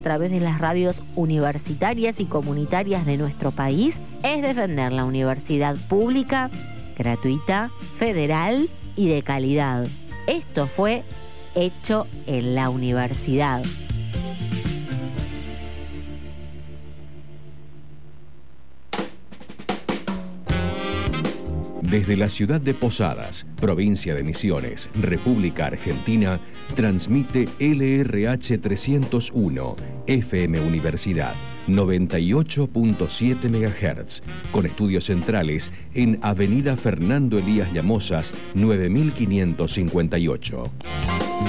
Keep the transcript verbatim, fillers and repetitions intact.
a través de las radios universitarias y comunitarias de nuestro país es defender la universidad pública, gratuita, federal y de calidad. Esto fue Hecho en la Universidad. Desde la ciudad de Posadas, provincia de Misiones, República Argentina, transmite L R H trescientos uno, F M Universidad, noventa y ocho punto siete megahertz, con estudios centrales en Avenida Fernando Elías Llamosas, nueve mil quinientos cincuenta y ocho.